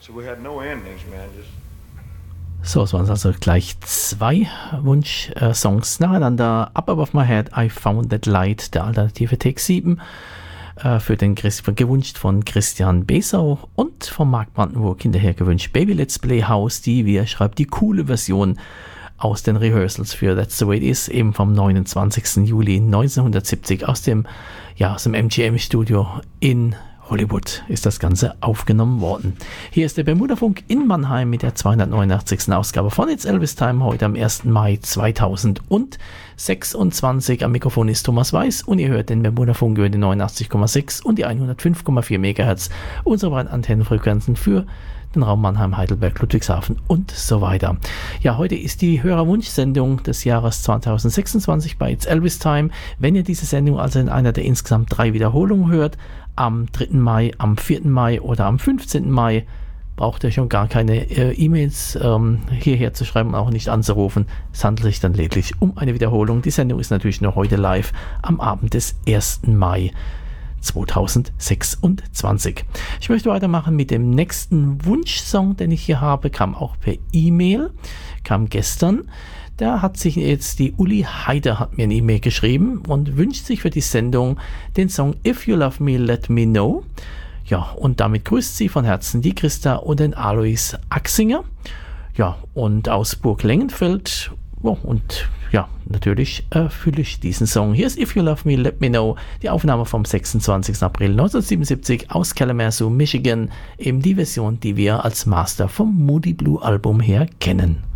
So we had no endings, man. So, es waren also gleich 2 Wunsch-Songs nacheinander. Up Above My Head, I Found That Light, der alternative Take 7, gewünscht von Christian Besau und von Mark Brandenburg hinterher gewünscht Baby Let's Play House, die, wie er schreibt, die coole Version aus den Rehearsals für That's the Way It Is, eben vom 29. Juli 1970 aus dem MGM-Studio in Hollywood ist das Ganze aufgenommen worden. Hier ist der Bermuda-Funk in Mannheim mit der 289. Ausgabe von It's Elvis Time, heute am 1. Mai 2026. Am Mikrofon ist Thomas Weiß und ihr hört den Bermuda-Funk über die 89,6 und die 105,4 MHz, unsere beiden Antennenfrequenzen für den Raum Mannheim, Heidelberg, Ludwigshafen und so weiter. Ja, heute ist die Hörerwunschsendung des Jahres 2026 bei It's Elvis Time. Wenn ihr diese Sendung also in einer der insgesamt 3 Wiederholungen hört, am 3. Mai, am 4. Mai oder am 15. Mai, braucht ihr schon gar keine E-Mails hierher zu schreiben, auch nicht anzurufen. Es handelt sich dann lediglich um eine Wiederholung. Die Sendung ist natürlich noch heute live am Abend des 1. Mai 2026. Ich möchte weitermachen mit dem nächsten Wunschsong, den ich hier habe, kam auch per E-Mail, kam gestern. Da hat sich jetzt die Uli Heider hat mir eine E-Mail geschrieben und wünscht sich für die Sendung den Song If You Love Me, Let Me Know. Ja, und damit grüßt sie von Herzen die Christa und den Alois Axinger. Ja, und aus Burg Lengenfeld. Oh, und ja, natürlich fühle ich diesen Song. Hier ist If You Love Me, Let Me Know. Die Aufnahme vom 26. April 1977 aus Kalamazoo, Michigan. Eben die Version, die wir als Master vom Moody Blue Album her kennen.